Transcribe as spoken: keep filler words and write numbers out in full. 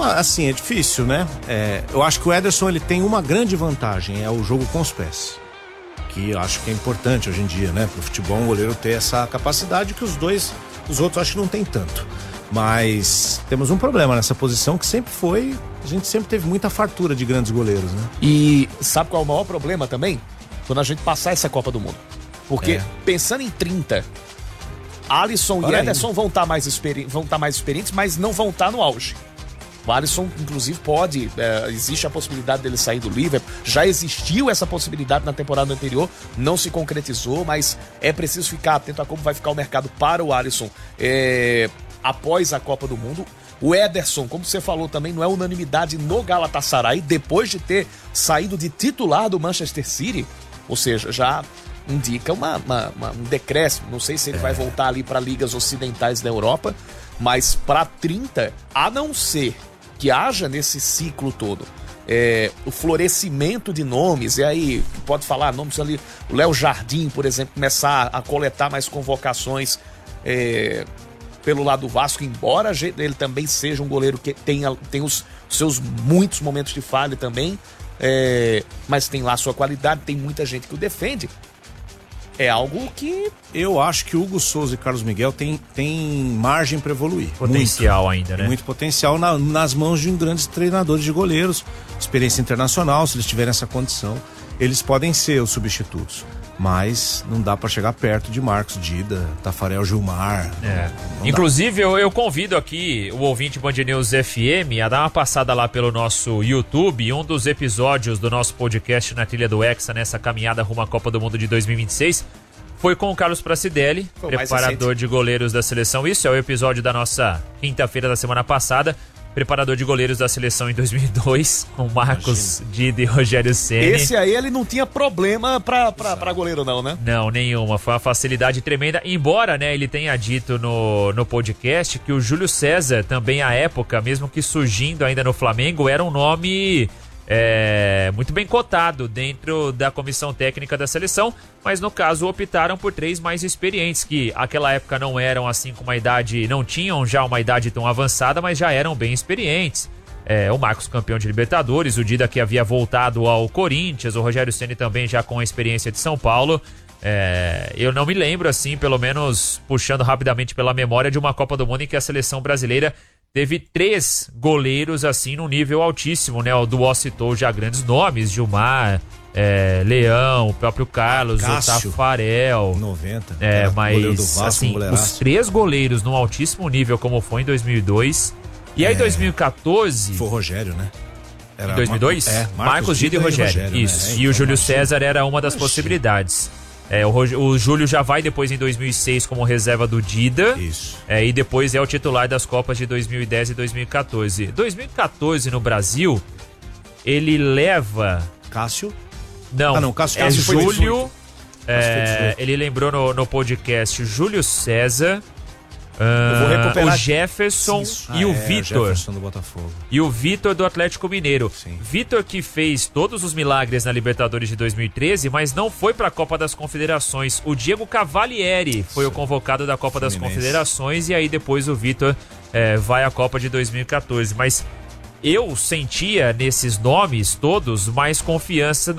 uma, assim, é difícil, né? É, eu acho que o Ederson, ele tem uma grande vantagem, é o jogo com os pés. Que eu acho que é importante hoje em dia, né? Pro futebol, um goleiro ter essa capacidade que os dois, os outros acho que não tem tanto. Mas temos um problema nessa posição que sempre foi, a gente sempre teve muita fartura de grandes goleiros, né? E sabe qual é o maior problema também? Quando a gente passar essa Copa do Mundo. Porque É. pensando em trinta, Alisson Olha e aí. Ederson vão estar mais, experi- vão tá mais experientes, mas não vão estar no auge. O Alisson, inclusive, pode, é, existe a possibilidade dele sair do Liverpool, já existiu essa possibilidade na temporada anterior, não se concretizou, mas é preciso ficar atento a como vai ficar o mercado para o Alisson é, após a Copa do Mundo. O Ederson, como você falou também, não é unanimidade no Galatasaray, depois de ter saído de titular do Manchester City, ou seja, já indica uma, uma, uma, um decréscimo, não sei se ele é. vai voltar ali para ligas ocidentais da Europa, mas para trinta, a não ser que haja nesse ciclo todo é, o florescimento de nomes, e aí pode falar nomes ali, o Léo Jardim, por exemplo, começar a coletar mais convocações é, pelo lado do Vasco, embora ele também seja um goleiro que tenha, tenha os seus muitos momentos de falha também, é, mas tem lá a sua qualidade, tem muita gente que o defende. É algo que... Eu acho que Hugo Souza e Carlos Miguel tem, tem margem para evoluir. Potencial muito, ainda, né? Muito potencial na, nas mãos de um grandes treinadores de goleiros, experiência internacional, se eles tiverem essa condição, eles podem ser os substitutos. Mas não dá para chegar perto de Marcos Dida, Tafarel Gilmar. É. Não Inclusive, eu, eu convido aqui o ouvinte Band News F M a dar uma passada lá pelo nosso YouTube. Um dos episódios do nosso podcast Na Trilha do Hexa, nessa caminhada rumo à Copa do Mundo de dois mil e vinte e seis, foi com o Carlos Pracidelli, preparador de goleiros da seleção. Isso é o episódio da nossa quinta-feira da semana passada. Preparador de goleiros da seleção em dois mil e dois, com Marcos Imagina. Dida e Rogério Ceni. Esse aí ele não tinha problema pra, pra, pra goleiro não, né? Não, nenhuma. Foi uma facilidade tremenda. Embora, né, ele tenha dito no, no podcast que o Júlio César, também à época, mesmo que surgindo ainda no Flamengo, era um nome... É, muito bem cotado dentro da comissão técnica da seleção, mas no caso optaram por três mais experientes, que naquela época não eram assim com uma idade, não tinham já uma idade tão avançada, mas já eram bem experientes. É, o Marcos, campeão de Libertadores, o Dida, que havia voltado ao Corinthians, o Rogério Ceni também já com a experiência de São Paulo. É, eu não me lembro, assim, pelo menos puxando rapidamente pela memória, de uma Copa do Mundo em que a seleção brasileira teve três goleiros assim num nível altíssimo, né? O Duó citou já grandes nomes, Gilmar, é, Leão, o próprio Carlos, Cássio, o Tafarel. noventa. É, mas goleiro do Vasco, assim, um os três goleiros num altíssimo nível, como foi em dois mil e dois. E aí em é, dois mil e quatorze... Foi o Rogério, né? Era em dois mil e dois? Mar... É, Marcos, Marcos Dida e Rogério. Rogério Isso. Né? É, e o Júlio César era uma das possibilidades. É, o, Rog... o Júlio já vai depois em dois mil e seis como reserva do Dida. Isso. É, e depois é o titular das Copas de dois mil e dez e dois mil e quatorze. dois mil e quatorze no Brasil, ele leva... Cássio? Não, ah, não Cássio, é Cássio Júlio... É, ele lembrou no, no podcast Júlio César... Uh, o Jefferson ah, e o é, Vitor. Jefferson do Botafogo. E o Vitor do Atlético Mineiro. Sim. Vitor que fez todos os milagres na Libertadores de dois mil e treze, mas não foi para a Copa das Confederações. O Diego Cavalieri foi Sim. o convocado da Copa Fluminense. das Confederações, e aí depois o Vitor é, vai à Copa de dois mil e quatorze. Mas eu sentia nesses nomes todos mais confiança do